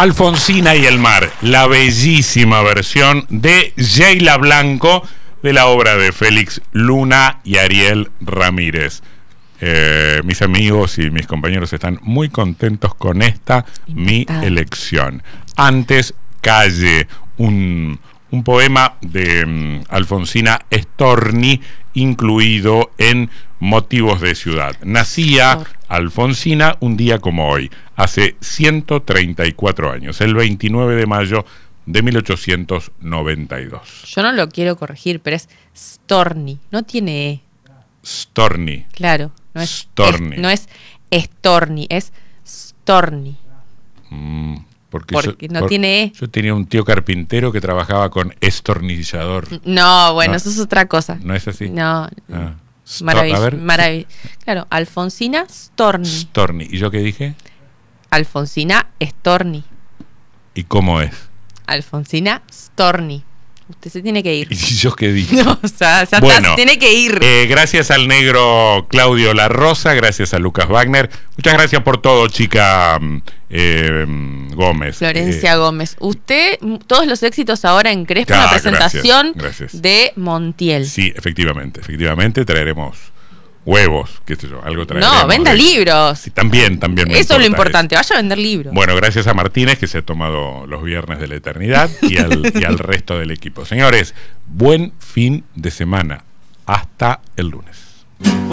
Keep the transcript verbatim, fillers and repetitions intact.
Alfonsina y el mar, la bellísima versión de Sheila Blanco de la obra de Félix Luna y Ariel Ramírez. Eh, mis amigos y mis compañeros están muy contentos con esta mi elección. Antes, Calle, un, un poema de um, Alfonsina Storni incluido en Motivos de Ciudad. Nacía Alfonsina un día como hoy, hace ciento treinta y cuatro años, el veintinueve de mayo de mil ochocientos noventa y dos. Yo no lo quiero corregir, pero es Storni, no tiene E. Storni. Claro, no es Storni. Es, no es Storni, es Storni. Mm, porque porque yo, no por, tiene E. Yo tenía un tío carpintero que trabajaba con estornillador. No, bueno, no, eso es otra cosa. ¿No es así? No. Ah. Maravilla, maravilla. Claro, Alfonsina Storni. Storni. ¿Y yo qué dije? Alfonsina Storni. ¿Y cómo es? Alfonsina Storni. Usted se tiene que ir. ¿Y yo qué dije? No, o sea, ya bueno, está, se tiene que ir. Eh, gracias al negro Claudio La Rosa, gracias a Lucas Wagner. Muchas gracias por todo, chica eh, Gómez. Florencia eh, Gómez. Usted, todos los éxitos ahora en Crespo, una presentación gracias, gracias. de Montiel. Sí, efectivamente, efectivamente traeremos huevos, qué sé yo, algo traeremos. No, venda de... libros. Sí, también, también. Me eso es lo importante, eso. Vaya a vender libros. Bueno, gracias a Martínez, que se ha tomado los viernes de la eternidad, y al, y al resto del equipo. Señores, buen fin de semana. Hasta el lunes.